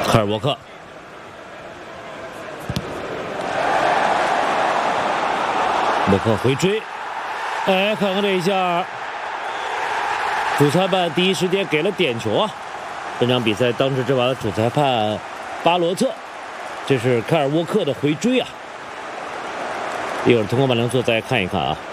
赫尔沃克。沃克回追，哎，看看这一下，主裁判第一时间给了点球啊！本场比赛当时执法的主裁判巴罗特，这是凯尔沃克的回追啊！一会儿通过慢动作再看一看啊。